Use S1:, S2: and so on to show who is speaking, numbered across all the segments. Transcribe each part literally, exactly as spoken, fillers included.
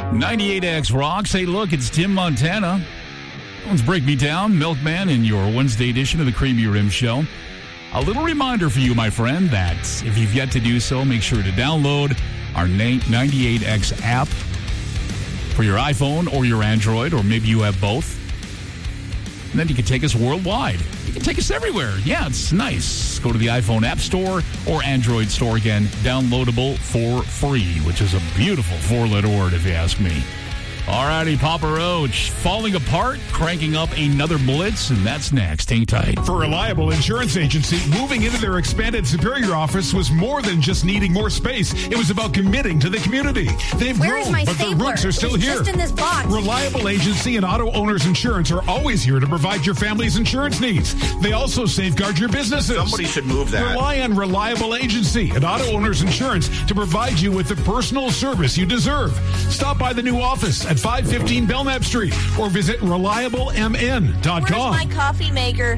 S1: ninety-eight X Rocks. Hey, look, it's Tim Montana. Let's break me down, Milkman, in your Wednesday edition of the Creamy Rim Show. A little reminder for you, my friend, that if you've yet to do so, make sure to download our ninety-eight X app for your iPhone or your Android, or maybe you have both. And then you can take us worldwide. You can take us everywhere. Yeah, it's nice. Go to the iPhone App Store or Android Store. Again, downloadable for free, which is a beautiful four-letter word if you ask me. All righty, Papa Roach, falling apart, cranking up another blitz, and that's next. Hang tight.
S2: For Reliable Insurance Agency, moving into their expanded Superior office was more than just needing more space. It was about committing to the community. They've
S3: Where's
S2: grown,
S3: my
S2: but
S3: stapler?
S2: their roots are still
S3: It's
S2: here.
S3: just in this box.
S2: Reliable Agency and Auto Owners Insurance are always here to provide your family's insurance needs. They also safeguard your businesses.
S4: Somebody should move that.
S2: Rely on Reliable Agency and Auto Owners Insurance to provide you with the personal service you deserve. Stop by the new office at five fifteen Belknap Street or visit reliable m n dot com.
S3: Where's my coffee maker?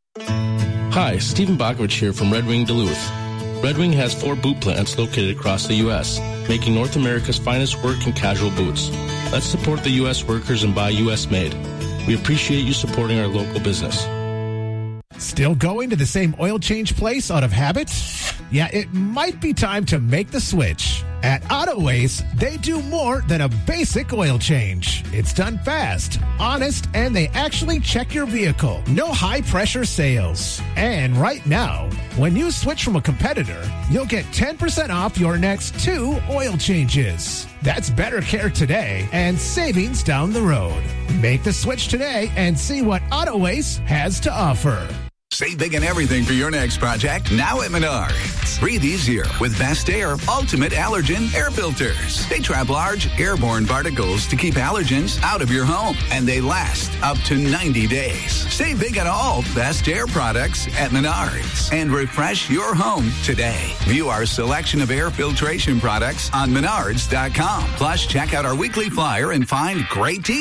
S5: Hi, Stephen Bakovich here from Red Wing Duluth. Red Wing has four boot plants located across the U S, making North America's finest work and casual boots. Let's support the U S workers and buy U S made. We appreciate you supporting our local business.
S6: Still going to the same oil change place out of habit? Yeah, it might be time to make the switch. At Autoways, they do more than a basic oil change. It's done fast, honest, and they actually check your vehicle. No high-pressure sales. And right now, when you switch from a competitor, you'll get ten percent off your next two oil changes. That's better care today and savings down the road. Make the switch today and see what Autoways has to offer.
S7: Save big on everything for your next project now at Menards. Breathe easier with Best Air Ultimate Allergen Air Filters. They trap large airborne particles to keep allergens out of your home, and they last up to ninety days. Save big on all Best Air products at Menards and refresh your home today. View our selection of air filtration products on menards dot com. Plus, check out our weekly flyer and find great deals.